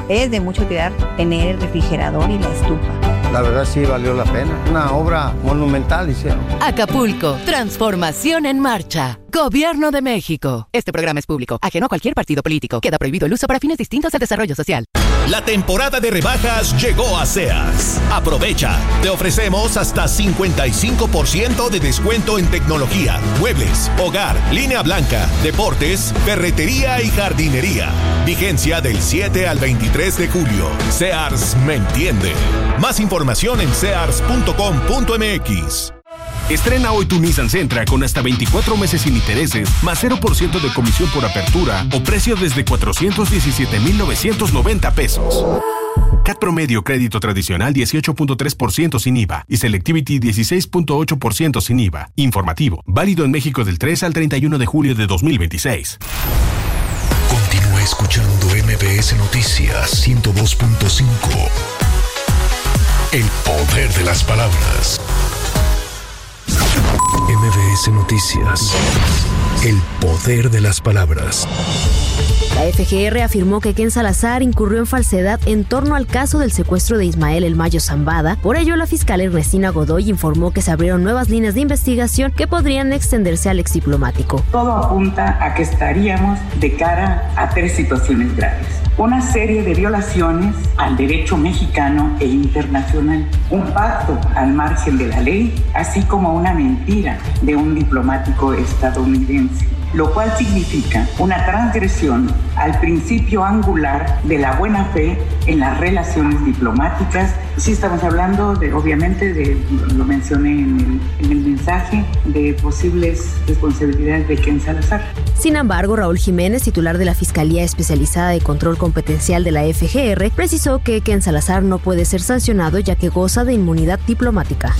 Es de mucha utilidad tener el refrigerador y la estufa. La verdad sí valió la pena. Una obra monumental hicieron. Acapulco, transformación en marcha. Gobierno de México. Este programa es público, ajeno a cualquier partido político. Queda prohibido el uso para fines distintos al desarrollo social. La temporada de rebajas llegó a Sears. Aprovecha. Te ofrecemos hasta 55% de descuento en tecnología, muebles, hogar, línea blanca, deportes, ferretería y jardinería. Vigencia del 7 al 23 de julio. Sears me entiende. Más información en sears.com.mx. Estrena hoy tu Nissan Sentra con hasta 24 meses sin intereses, más 0% de comisión por apertura o precio desde 417,990 pesos. CAT promedio crédito tradicional 18.3% sin IVA y Selectivity 16.8% sin IVA. Informativo, válido en México del 3 al 31 de julio de 2026. Continúa escuchando MBS Noticias 102.5. El poder de las palabras. MBS Noticias. El poder de las palabras. La FGR afirmó que Ken Salazar incurrió en falsedad en torno al caso del secuestro de Ismael El Mayo Zambada. Por ello, la fiscal Ernestina Godoy informó que se abrieron nuevas líneas de investigación que podrían extenderse al exdiplomático. Todo apunta a que estaríamos de cara a 3 situaciones graves. Una serie de violaciones al derecho mexicano e internacional, un pacto al margen de la ley, así como una mentira de un diplomático estadounidense, lo cual significa una transgresión al principio angular de la buena fe en las relaciones diplomáticas. Sí estamos hablando obviamente, lo mencioné en el mensaje, de posibles responsabilidades de Ken Salazar. Sin embargo, Raúl Jiménez, titular de la Fiscalía Especializada de Control Competencial de la FGR, precisó que Ken Salazar no puede ser sancionado ya que goza de inmunidad diplomática.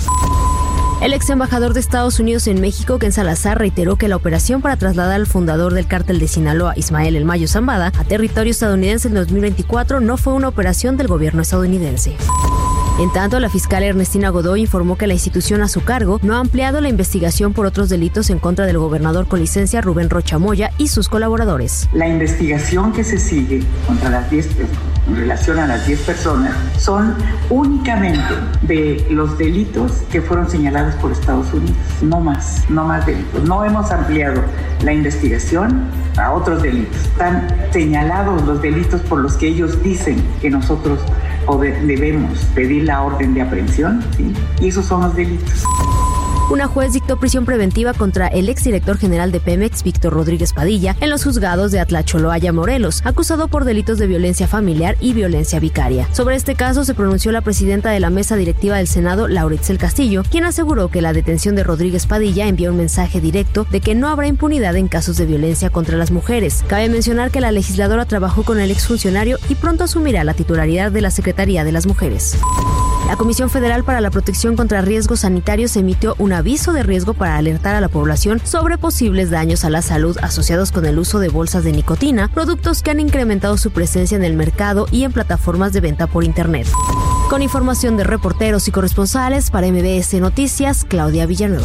El ex embajador de Estados Unidos en México, Ken Salazar, reiteró que la operación para trasladar al fundador del cártel de Sinaloa, Ismael El Mayo Zambada, a territorio estadounidense en 2024 no fue una operación del gobierno estadounidense. En tanto, la fiscal Ernestina Godoy informó que la institución a su cargo no ha ampliado la investigación por otros delitos en contra del gobernador con licencia Rubén Rocha Moya y sus colaboradores. La investigación que se sigue contra las 10 en relación a las 10 personas son únicamente de los delitos que fueron señalados por Estados Unidos, no más delitos. No hemos ampliado la investigación a otros delitos. Están señalados los delitos por los que ellos dicen que nosotros debemos pedir la orden de aprehensión, ¿sí? Y esos son los delitos. Una juez dictó prisión preventiva contra el exdirector general de Pemex, Víctor Rodríguez Padilla, en los juzgados de Atlacholoaya, Morelos, acusado por delitos de violencia familiar y violencia vicaria. Sobre este caso se pronunció la presidenta de la mesa directiva del Senado, Laura Itzel Castillo, quien aseguró que la detención de Rodríguez Padilla envió un mensaje directo de que no habrá impunidad en casos de violencia contra las mujeres. Cabe mencionar que la legisladora trabajó con el exfuncionario y pronto asumirá la titularidad de la Secretaría de las Mujeres. La Comisión Federal para la Protección contra Riesgos Sanitarios emitió un aviso de riesgo para alertar a la población sobre posibles daños a la salud asociados con el uso de bolsas de nicotina, productos que han incrementado su presencia en el mercado y en plataformas de venta por Internet. Con información de reporteros y corresponsales para MBS Noticias, Claudia Villanueva.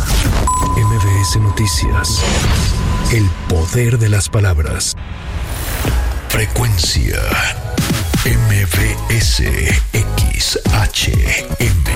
MBS Noticias. El poder de las palabras. Frecuencia MBS XHM.